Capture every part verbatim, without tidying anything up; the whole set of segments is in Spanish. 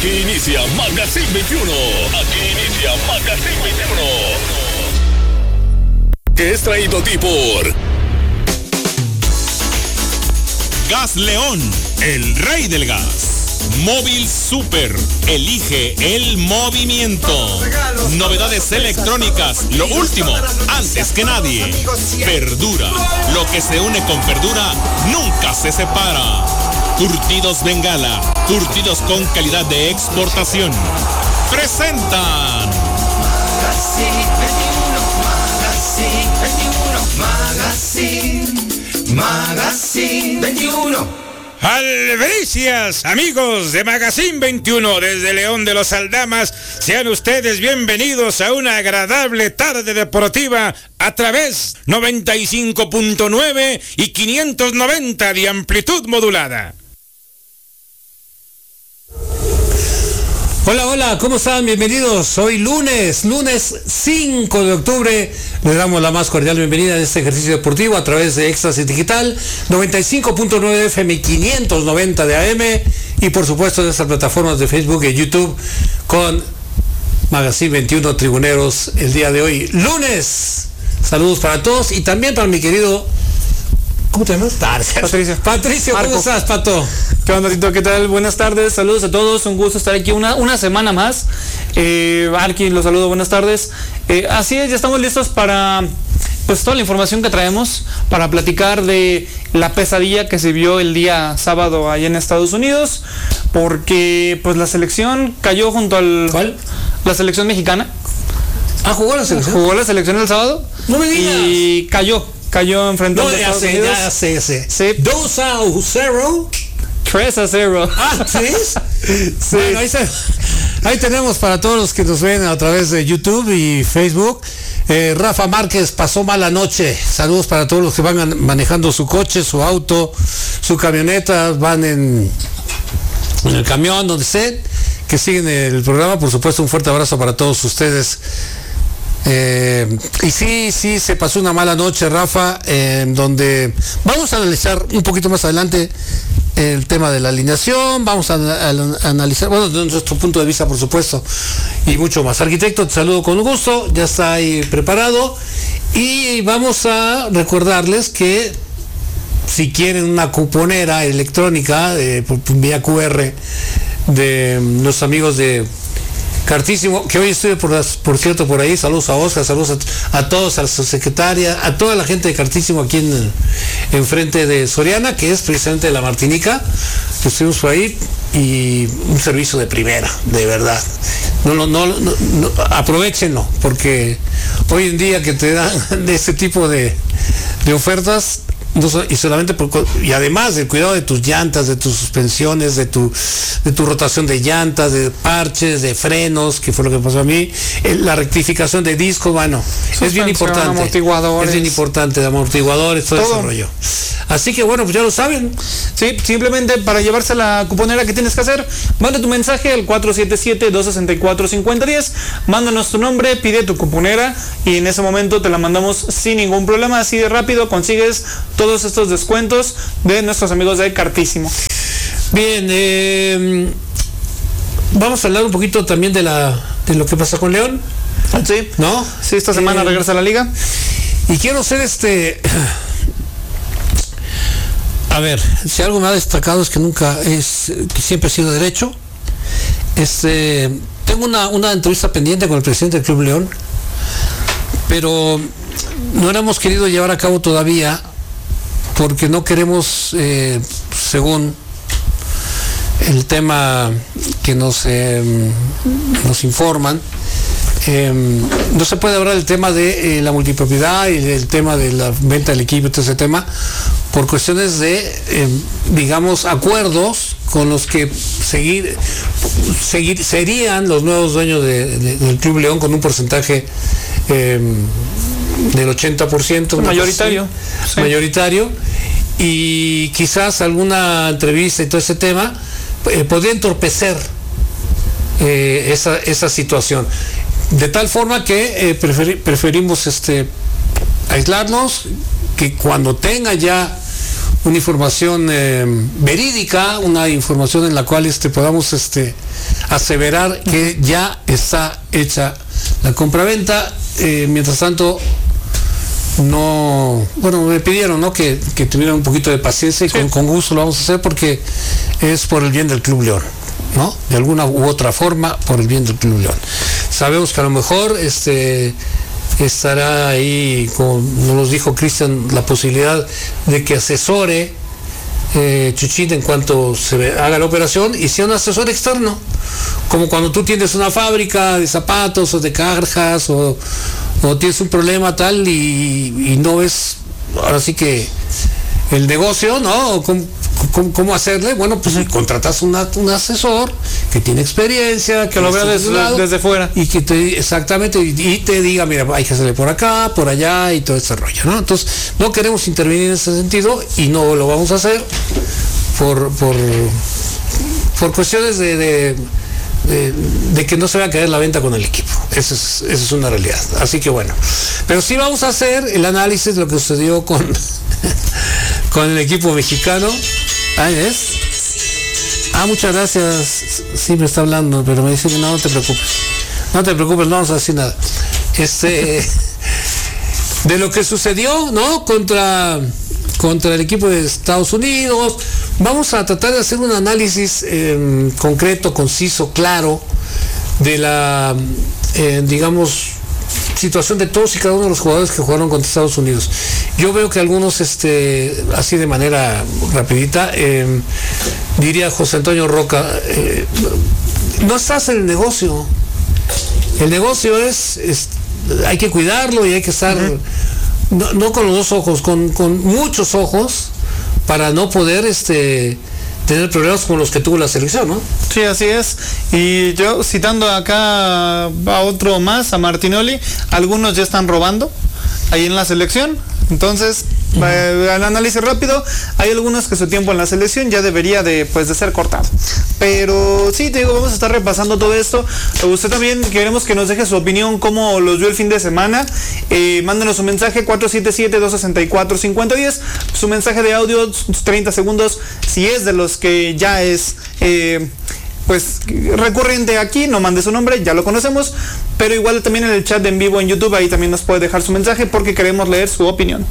Aquí inicia Magazine veintiuno. Aquí inicia Magazine veintiuno. Que es traído a ti por Gas León, el rey del gas. Móvil Super, elige el movimiento. Novedades electrónicas, lo último, antes que nadie. Verdura, lo que se une con verdura nunca se separa. Curtidos Bengala, curtidos con calidad de exportación. Presentan Magazine, Magazine veintiuno. Albricias, amigos de Magazine veintiuno, desde León de los Aldamas, sean ustedes bienvenidos a una agradable tarde deportiva a través noventa y cinco punto nueve y quinientos noventa de amplitud modulada. Hola, hola, ¿cómo están? Bienvenidos. Hoy lunes, lunes cinco de octubre. Les damos la más cordial bienvenida a este ejercicio deportivo a través de Éxtasis Digital, noventa y cinco punto nueve F M, quinientos noventa de A M y por supuesto de estas plataformas de Facebook y YouTube con Magazine veintiuno Tribuneros el día de hoy, lunes. Saludos para todos y también para mi querido... ¿Cómo te llamas? Patricio. Patricio, ¿cómo Marco. estás, Pato? ¿Qué onda, Tito? ¿Qué tal? Buenas tardes, saludos a todos, un gusto estar aquí una, una semana más. Eh, Arqui, los saludo, buenas tardes. Eh, así es, ya estamos listos para pues toda la información que traemos, para platicar de la pesadilla que se vio el día sábado allá en Estados Unidos, porque pues la selección cayó junto al... ¿Cuál? La selección mexicana. Ah, ¿jugó la selección? Jugó la selección el sábado. No me digas. Y cayó, cayó enfrente No, de ya Estados sé, Unidos. ya sé, ya sé. Sí. dos a cero. tres a cero. Ah, ¿sí? Sí. Bueno, ahí, se, ahí tenemos para todos los que nos ven a través de YouTube y Facebook. Eh, Rafa Márquez pasó mala noche. Saludos para todos los que van manejando su coche, su auto, su camioneta, van en, en el camión, donde estén, que siguen el programa. Por supuesto, un fuerte abrazo para todos ustedes. Eh, y sí, sí, se pasó una mala noche, Rafa, en eh, donde vamos a analizar un poquito más adelante el tema de la alineación, vamos a, a, a analizar, bueno, desde nuestro punto de vista, por supuesto, y mucho más. Arquitecto, te saludo con gusto, ya está ahí preparado, y vamos a recordarles que si quieren una cuponera electrónica eh, por vía Q R de los amigos de Cartísimo, que hoy estuve por, las, por cierto por ahí, saludos a Oscar, saludos a, a todos, a su secretaria, a toda la gente de Cartísimo aquí en, en frente de Soriana, que es precisamente de la Martinica, que estuvimos por ahí, y un servicio de primera, de verdad. No, no, no, no, no aprovechenlo, porque hoy en día que te dan de este tipo de, de ofertas, no, y solamente por, y además del cuidado de tus llantas, de tus suspensiones, de tu de tu rotación de llantas, de parches, de frenos, que fue lo que pasó a mí, la rectificación de discos, bueno, es bien importante, amortiguadores. es bien importante, de amortiguadores, todo, todo ese rollo. Así que bueno, pues ya lo saben. Sí, simplemente para llevarse la cuponera, ¿qué tienes que hacer? Manda tu mensaje al cuatro siete siete, dos seis cuatro, cinco cero uno cero, mándanos tu nombre, pide tu cuponera y en ese momento te la mandamos sin ningún problema, así de rápido consigues todos estos descuentos de nuestros amigos de Cartísimo. Bien, eh, vamos a hablar un poquito también de la de lo que pasa con León. Sí, ¿no? Sí, esta semana eh, regresa a la liga. Y quiero ser este... A ver, si algo me ha destacado es que nunca es, que siempre he sido derecho. Este, tengo una, una entrevista pendiente con el presidente del Club León, pero no la hemos querido llevar a cabo todavía porque no queremos, eh, según el tema que nos, eh, nos informan, Eh, no se puede hablar del tema de eh, la multipropiedad y del tema de la venta del equipo y todo ese tema por cuestiones de, eh, digamos, acuerdos con los que seguir, seguir serían los nuevos dueños de, de, del Club León con un porcentaje eh, del ochenta por ciento mayoritario, sí. mayoritario, y quizás alguna entrevista y todo ese tema eh, podría entorpecer eh, esa, esa situación. De tal forma que eh, preferi- preferimos este, aislarnos, que cuando tenga ya una información eh, verídica, una información en la cual este, podamos este, aseverar que ya está hecha la compraventa. Eh, mientras tanto, no, bueno, me pidieron, ¿no?, que, que tuviera un poquito de paciencia y sí. con, con gusto lo vamos a hacer porque es por el bien del Club León, ¿no? De alguna u otra forma, por el bien del Club León. Sabemos que a lo mejor este estará ahí, como nos dijo Cristian, la posibilidad de que asesore eh, Chuchín en cuanto se ve, haga la operación y sea un asesor externo, como cuando tú tienes una fábrica de zapatos o de cajas o, o tienes un problema tal y, y no ves ahora sí que el negocio, ¿no? ¿Cómo, cómo, cómo hacerle? Bueno, pues uh-huh. contratas una, un asesor que tiene experiencia, que, que lo vea desde, desde fuera. Y que te, exactamente, y, y te diga, mira, hay que hacerle por acá, por allá y todo ese rollo, ¿no? Entonces, no queremos intervenir en ese sentido y no lo vamos a hacer por, por, por cuestiones de, de De, de que no se va a caer la venta con el equipo. Esa es, esa es una realidad. Así que bueno, pero sí vamos a hacer el análisis de lo que sucedió con con el equipo mexicano. Ahí ves. Ah, muchas gracias. Sí me está hablando, pero me dice que no, no te preocupes. No te preocupes, no vamos a decir nada. Este de lo que sucedió, ¿no? Contra contra el equipo de Estados Unidos. Vamos a tratar de hacer un análisis eh, concreto, conciso, claro, de la, eh, digamos, situación de todos y cada uno de los jugadores que jugaron contra Estados Unidos. Yo veo que algunos, este, así de manera rapidita, eh, diría José Antonio Roca, eh, no estás en el negocio. El negocio es, es hay que cuidarlo y hay que estar, uh-huh. no, no con los dos ojos, con, con muchos ojos, para no poder este tener problemas como los que tuvo la selección, ¿no? Sí, así es. Y yo citando acá a otro más, a Martinoli, algunos ya están robando ahí en la selección. Entonces, uh-huh. eh, al análisis rápido, hay algunos que su tiempo en la selección ya debería de, pues, de ser cortado. Pero sí, te digo, vamos a estar repasando todo esto. Usted también queremos que nos deje su opinión, cómo los vio el fin de semana. Eh, mándenos un mensaje cuatro siete siete, dos seis cuatro, cinco cero uno cero. Su mensaje de audio, treinta segundos, si es de los que ya es... Eh, pues recurrente aquí, no mande su nombre, ya lo conocemos, pero igual también en el chat de en vivo en YouTube, ahí también nos puede dejar su mensaje porque queremos leer su opinión.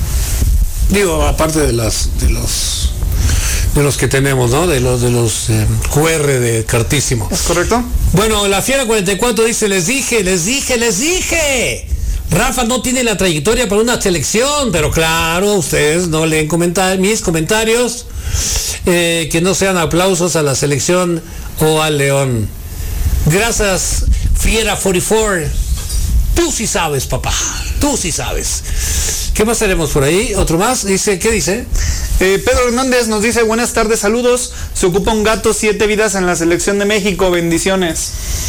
Digo, aparte de las de los de los que tenemos, ¿no? De los de los eh, Q R de Cartísimo. ¿Es correcto? Bueno, la Fiera cuarenta y cuatro dice, les dije, les dije, les dije. Rafa no tiene la trayectoria para una selección, pero claro, ustedes no leen comentar mis comentarios, eh, que no sean aplausos a la selección o al León. Gracias, Fiera cuarenta y cuatro. Tú sí sabes, papá. Tú sí sabes. ¿Qué más tenemos por ahí? Otro más. Dice, ¿qué dice? Eh, Pedro Hernández nos dice, buenas tardes, saludos. Se ocupa un gato, siete vidas en la selección de México. Bendiciones.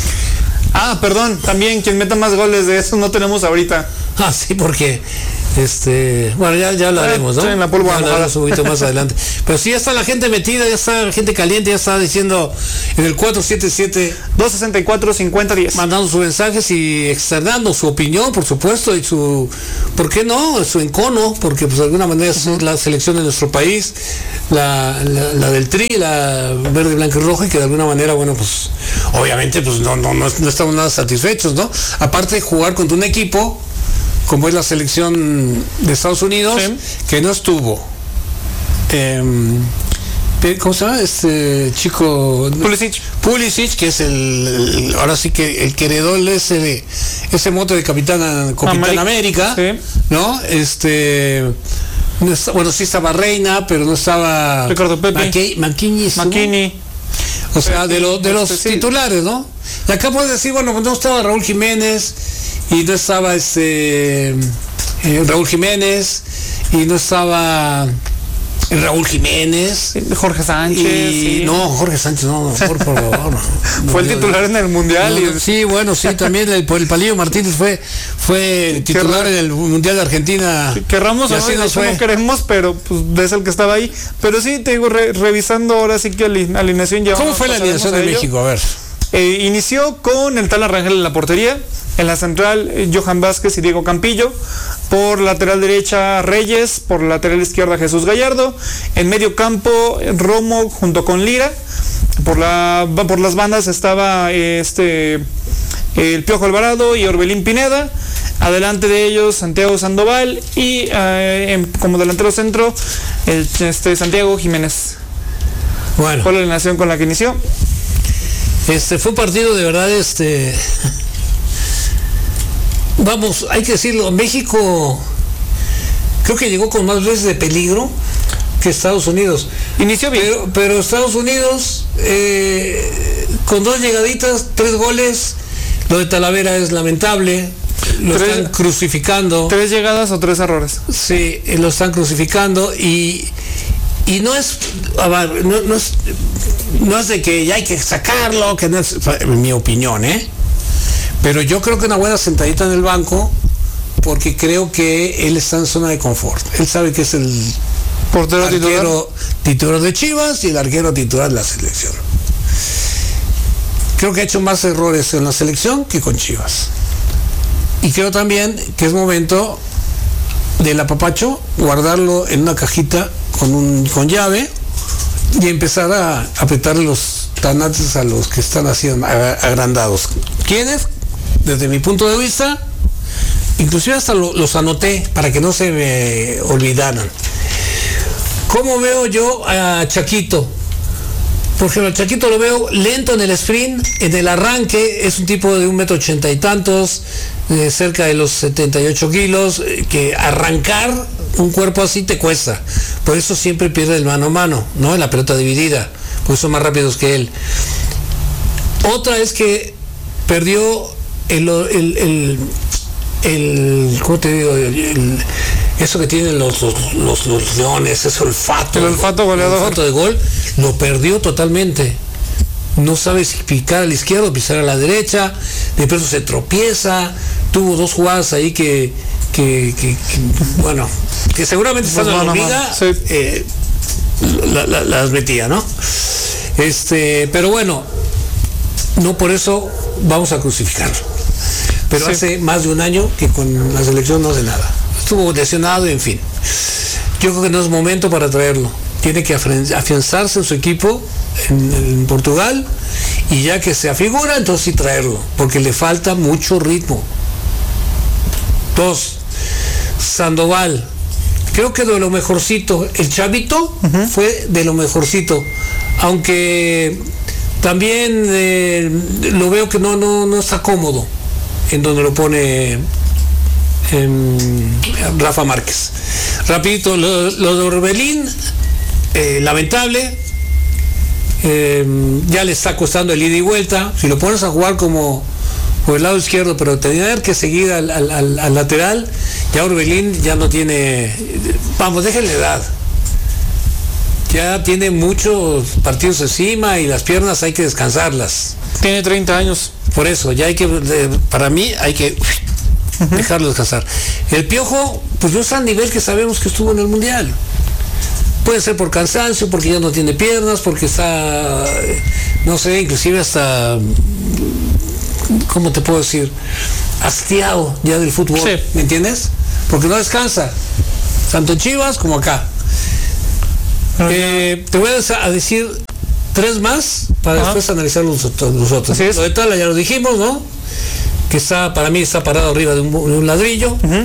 Ah, perdón, también quien meta más goles de eso no tenemos ahorita. Ah, sí, porque este, bueno, ya, ya hablaremos, ¿no? Sí, en la polvo ya hablaremos un poquito más adelante. Pero sí, ya está la gente metida, ya está la gente caliente, ya está diciendo en el cuatro siete siete, dos seis cuatro, cinco cero uno cero. mandando sus mensajes y externando su opinión, por supuesto, y su, ¿por qué no? Su encono, porque pues de alguna manera es la selección de nuestro país, la, la, la del Tri, la verde, blanca y roja, y que de alguna manera, bueno, pues obviamente pues no, no, no, no estamos nada satisfechos, ¿no? Aparte de jugar contra un equipo como es la selección de Estados Unidos, sí, que no estuvo. Eh, ¿Cómo se llama? Este chico... Pulisic. Pulisic, que es el, el ahora sí que el que heredó ese, ese mote de Capitán, Capitán América, América, sí, ¿no? Este... No está, bueno, sí estaba Reina, pero no estaba... Ricardo Pepe. McKinney. McKinney. O sea, de, lo, de los sí, titulares, ¿no? Y acá puedes decir, bueno, no estaba Raúl Jiménez, y no estaba este eh, Raúl Jiménez, y no estaba Raúl Jiménez, Jorge Sánchez, y, sí. no, Jorge Sánchez, no, por favor. No, no, fue el titular no, en el Mundial. No, no, y... Sí, bueno, sí, también el, el Palillo Martínez fue fue titular en el Mundial de Argentina. Querramos o no, fue. no queremos, pero pues es el que estaba ahí. Pero sí, te digo, re, revisando ahora sí que la alineación ya. ¿Cómo fue la alineación de México? A ver. Eh, inició con el Tala Rangel en la portería, en la central eh, Johan Vázquez y Diego Campillo, por lateral derecha Reyes, por lateral izquierda Jesús Gallardo, en medio campo Romo junto con Lira, por, la, por las bandas estaba eh, este, el Piojo Alvarado y Orbelín Pineda, adelante de ellos Santiago Sandoval y eh, en, como delantero centro el, este, Santiago Jiménez. Bueno, fue la alineación con la que inició. Este fue un partido de verdad, este vamos, hay que decirlo, México creo que llegó con más veces de peligro que Estados Unidos. Inició bien. Pero, pero Estados Unidos, eh, con dos llegaditas, tres goles. Lo de Talavera es lamentable. Lo tres, están crucificando. Tres llegadas o tres errores. Sí, lo están crucificando y, y no es, no, no es no es de que ya hay que sacarlo, que no es, en mi opinión, ¿eh? Pero yo creo que una buena sentadita en el banco, porque creo que él está en zona de confort. Él sabe que es el portero arquero titular. titular de Chivas y el arquero titular de la selección. Creo que ha hecho más errores en la selección que con Chivas. Y creo también que es momento del apapacho, guardarlo en una cajita con, un, con llave y empezar a apretar los tanates a los que están así agrandados. ¿Quiénes? Desde mi punto de vista, inclusive hasta lo, los anoté para que no se me olvidaran. ¿Cómo veo yo a Chaquito? Por ejemplo, al Chaquito lo veo lento en el sprint, en el arranque, es un tipo de un metro ochenta y tantos, eh, cerca de los setenta y ocho kilos, eh, que arrancar un cuerpo así te cuesta. Por eso siempre pierde el mano a mano, ¿no? En la pelota dividida, porque son más rápidos que él. Otra es que perdió el, el, el, el ¿cómo te digo? El, el, eso que tienen los, los, los, los leones, ese olfato. El olfato goleador. El olfato de gol, lo perdió totalmente. No sabe si picar a la izquierda o pisar a la derecha, de pronto se tropieza, tuvo dos jugadas ahí que, que, que, que bueno, que seguramente estando en la liga, sí. eh, la, la, las metía, ¿no? Este, pero bueno, no por eso vamos a crucificarlo. Pero sí. Hace más de un año que con la selección no hace nada. Estuvo lesionado y en fin. Yo creo que no es momento para traerlo. Tiene que afianzarse en su equipo en, en Portugal y ya que se afigura, entonces sí traerlo, porque le falta mucho ritmo. Dos, Sandoval. Creo que de lo mejorcito. El chavito uh-huh. fue de lo mejorcito. Aunque también eh, lo veo que no, no, no está cómodo en donde lo pone eh, Rafa Márquez. Rapidito, lo, lo de Orbelín, eh, lamentable, eh, ya le está costando el ida y vuelta. Si lo pones a jugar como por el lado izquierdo, pero tener que seguir al, al, al, al lateral, ya Orbelín ya no tiene, vamos, déjenle edad. Ya tiene muchos partidos encima y las piernas hay que descansarlas. Tiene treinta años. Por eso, ya hay que, para mí, hay que uh-huh. dejarlo descansar. El Piojo, pues no está al nivel que sabemos que estuvo en el Mundial. Puede ser por cansancio, porque ya no tiene piernas, porque está, no sé, inclusive hasta, ¿cómo te puedo decir? Hastiado ya del fútbol, sí. ¿Me entiendes? Porque no descansa, tanto en Chivas como acá. Eh, te voy a decir tres más para uh-huh. después analizar los, los otros. Lo de Tala ya lo dijimos, ¿no? Que está, para mí está parado arriba de un, de un ladrillo. Uh-huh.